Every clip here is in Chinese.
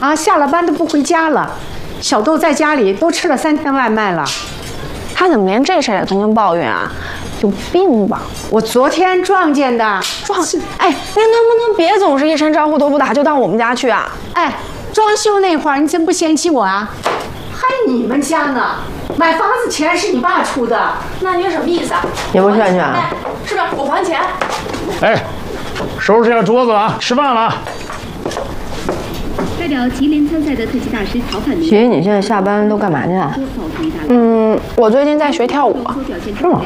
啊，下了班都不回家了。小豆在家里都吃了3天外卖了。 他怎么连这事儿也跟人抱怨啊？有病吧！ 我昨天撞见的。 哎，您能不能别总是一声招呼都不打就到我们家去啊？ 哎，装修那会儿你真不嫌弃我啊？还你们家呢？买房子钱是你爸出的。 那你什么意思啊？ 你不劝劝？ 是吧？我还钱。 哎，收拾下桌子啊，吃饭了。 代表麒麟参赛的特技大师曹范明。 徐，你现在下班都干嘛去啊？ 我最近在学跳舞。 是吗？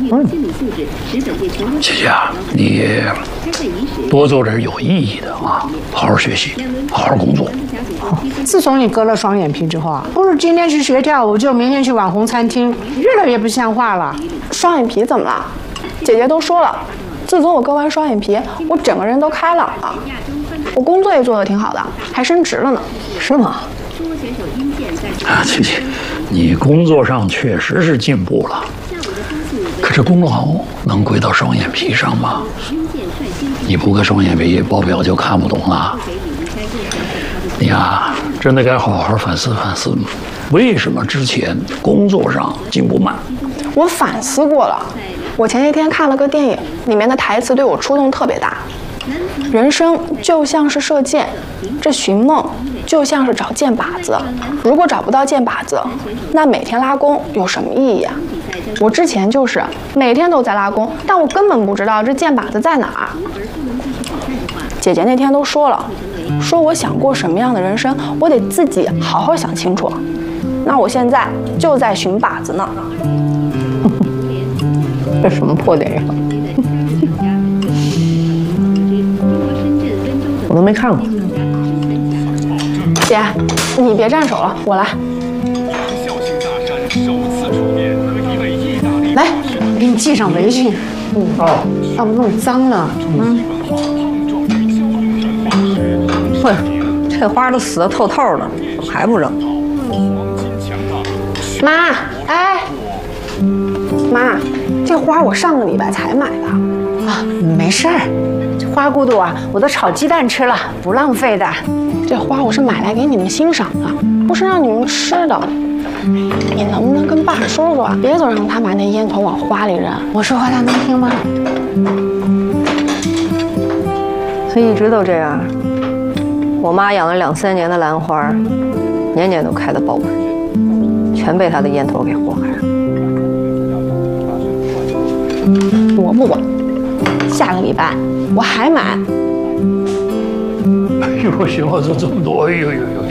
姐姐啊，你多做点有意义的啊，好好学习，好好工作。 自从你割了双眼皮之后啊，不是今天去学跳舞，就明天去网红餐厅，越来越不像话了。 双眼皮怎么了？姐姐都说了，自从我割完双眼皮，我整个人都开朗了。我工作也做得挺好的，还升职了呢。 是吗？ 啊，琪琪，你工作上确实是进步了，可是功劳能归到双眼皮上吗？你不割双眼皮，报表就看不懂了。你呀，真的该好好反思反思，为什么之前工作上进步慢？ 我反思过了，我前些天看了个电影，里面的台词对我触动特别大。人生就像是射箭，这寻梦就像是找箭靶子。如果找不到箭靶子，那每天拉弓有什么意义啊？我之前就是每天都在拉弓，但我根本不知道这箭靶子在哪儿。姐姐那天都说了，说我想过什么样的人生，我得自己好好想清楚。那我现在就在寻靶子呢。 这什么破电影？我都没看过。 姐，你别站手了，我来。 来，我给你系上围裙。要不弄脏了。 喂，这花都死得透透的，还不扔？ 妈，哎，妈，这花我上个礼拜才买的。 啊，没事儿，这花骨朵啊，我都炒鸡蛋吃了，不浪费的。 这花我是买来给你们欣赏的，不是让你们吃的。你能不能跟爸说说啊？别总让他把那烟头往花里扔。 我说话他能听吗？ 他一直都这样。我妈养了2、3年的兰花，年年都开得爆盆，全被他的烟头给祸害了。 我不管，下个礼拜我还买。 哎呦，行了，这么多，哎呦呦呦！